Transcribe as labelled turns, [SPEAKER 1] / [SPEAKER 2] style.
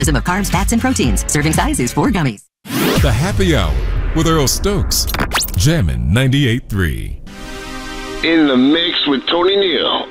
[SPEAKER 1] of carbs, fats, and proteins. Serving size is 4 gummies.
[SPEAKER 2] The Happy Hour with Earl Stokes. Jammin' 98.3.
[SPEAKER 3] In the mix with Tony Neal.